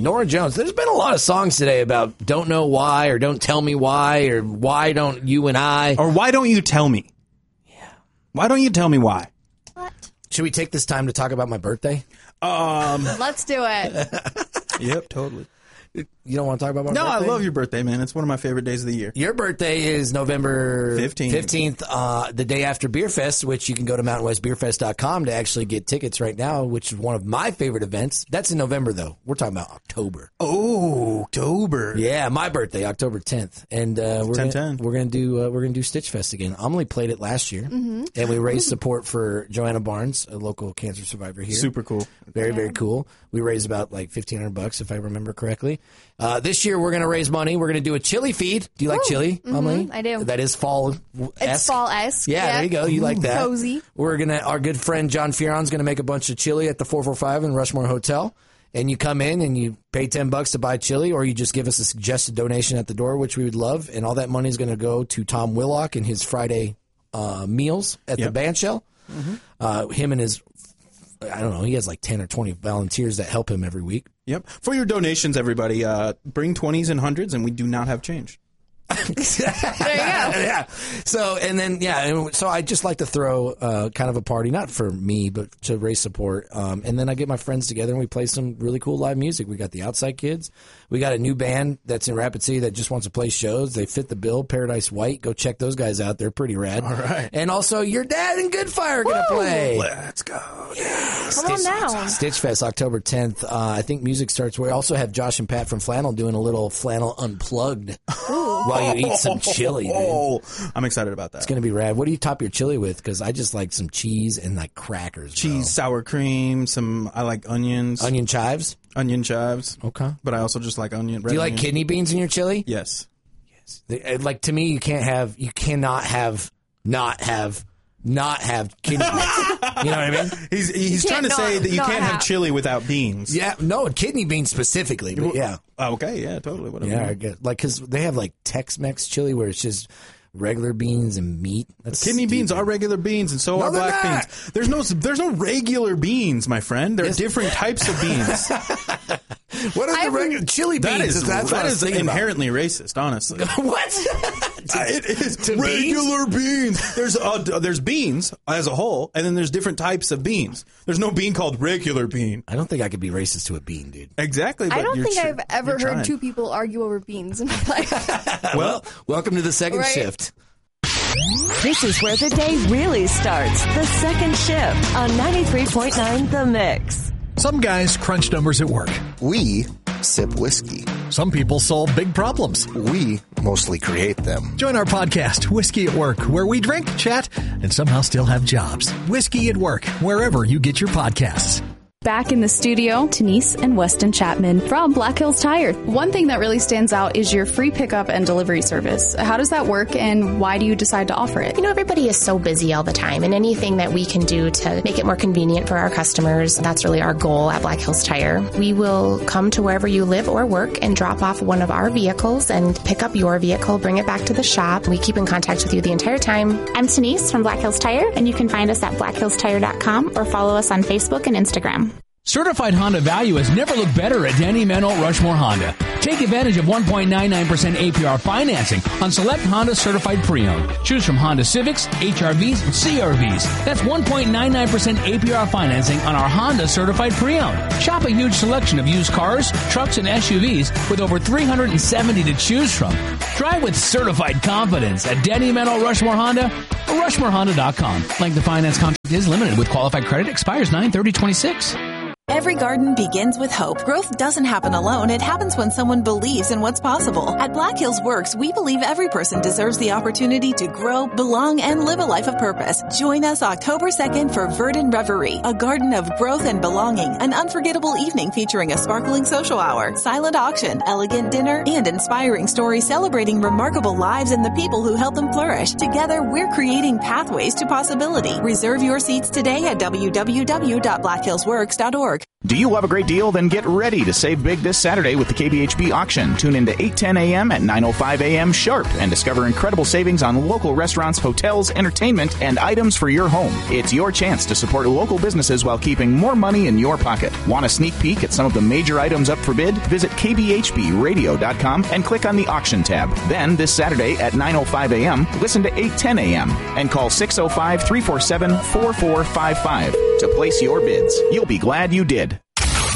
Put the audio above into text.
Norah Jones. There's been a lot of songs today about don't know why or don't tell me why or why don't you and I. Or why don't you tell me? Yeah. Why don't you tell me why? What? Should we take this time to talk about my birthday? Let's do it. Yep, totally. You don't want to talk about my birthday? No, I love your birthday, man. It's one of my favorite days of the year. Your birthday is November 15th, the day after Beer Fest, which you can go to mountainwestbeerfest.com to actually get tickets right now, which is one of my favorite events. That's in November, though. We're talking about October. Oh, October. Yeah, my birthday, October 10th. And we're going to do Stitch Fest again. Amelie played it last year, and we raised support for Joanna Barnes, a local cancer survivor here. Super cool. Very, very cool. We raised about like $1,500 if I remember correctly. This year we're going to raise money. We're going to do a chili feed. Do you like chili, Amelie? I do. That is fall-esque. It's fall-esque. Yeah, there you go. You like that. Cozy. Our good friend John Fioron's going to make a bunch of chili at the 445 in Rushmore Hotel. And you come in and you pay $10 to buy chili, or you just give us a suggested donation at the door, which we would love. And all that money is going to go to Tom Willock and his Friday meals at the band shell. Him and his, I don't know, he has like 10 or 20 volunteers that help him every week. Yep. For your donations, everybody, bring 20s and 100s, and we do not have change. There you go. Yeah. So, and then, so I just like to throw kind of a party, not for me, but to raise support. And then I get my friends together and we play some really cool live music. We got the Outside Kids. We got a new band that's in Rapid City that just wants to play shows. They fit the bill, Paradise White. Go check those guys out. They're pretty rad. All right. And also, your dad and Good Fire are going to play. Let's go. Yeah. Come on now. Stitch Fest, October 10th. I think music starts. We also have Josh and Pat from Flannel doing a little Flannel Unplugged while you eat some chili, dude. Oh, I'm excited about that. It's going to be rad. What do you top your chili with? Because I just like some cheese and like crackers. Cheese, sour cream, I like onions. Onion chives? Onion chives. Okay. But I also just like onion. Do you like kidney beans in your chili? Yes. Like, to me, you cannot have not have kidney beans. You know what I mean? He's trying to say that you can't have chili without beans. Yeah, no, kidney beans specifically. But yeah. Okay, yeah, totally. Whatever. Yeah, I get because they have like Tex-Mex chili where it's just regular beans and meat. That's kidney beans are regular beans, and so are black beans. There's no regular beans, my friend. There are different types of beans. What are the regular chili beans? That is inherently racist, honestly. What? It is regular beans. There's beans as a whole, and then there's different types of beans. There's no bean called regular bean. I don't think I could be racist to a bean, dude. Exactly. But I don't think I've ever heard two people argue over beans in my life. Well, welcome to the second shift. This is where the day really starts. The second shift on 93.9 The Mix. Some guys crunch numbers at work. We sip whiskey. Some people solve big problems. We mostly create them. Join our podcast, Whiskey at Work, where we drink, chat, and somehow still have jobs. Whiskey at Work, wherever you get your podcasts. Back in the studio, Denise and Weston Chapman from Black Hills Tire. One thing that really stands out is your free pickup and delivery service. How does that work, and why do you decide to offer it? You know, everybody is so busy all the time, and anything that we can do to make it more convenient for our customers, that's really our goal at Black Hills Tire. We will come to wherever you live or work and drop off one of our vehicles and pick up your vehicle, bring it back to the shop. We keep in contact with you the entire time. I'm Denise from Black Hills Tire, and you can find us at blackhillstire.com or follow us on Facebook and Instagram. Certified Honda value has never looked better at Danny Menno Rushmore Honda. Take advantage of 1.99% APR financing on select Honda certified pre-owned. Choose from Honda Civics, HRVs, and CRVs. That's 1.99% APR financing on our Honda certified pre-owned. Shop a huge selection of used cars, trucks, and SUVs with over 370 to choose from. Drive with certified confidence at Danny Menno Rushmore Honda or RushmoreHonda.com. Length of finance contract is limited with qualified credit. Expires 9/30/26. Every garden begins with hope. Growth doesn't happen alone. It happens when someone believes in what's possible. At Black Hills Works, we believe every person deserves the opportunity to grow, belong, and live a life of purpose. Join us October 2nd for Verdant Reverie, a garden of growth and belonging, an unforgettable evening featuring a sparkling social hour, silent auction, elegant dinner, and inspiring stories celebrating remarkable lives and the people who help them flourish. Together, we're creating pathways to possibility. Reserve your seats today at www.blackhillsworks.org. Do you love a great deal? Then get ready to save big this Saturday with the KBHB auction. Tune in to 8:10 a.m. at 9:05 a.m. sharp and discover incredible savings on local restaurants, hotels, entertainment, and items for your home. It's your chance to support local businesses while keeping more money in your pocket. Want a sneak peek at some of the major items up for bid? Visit kbhbradio.com and click on the auction tab. Then, this Saturday at 9:05 a.m., listen to 8:10 a.m. and call 605-347-4455 to place your bids. You'll be glad you did.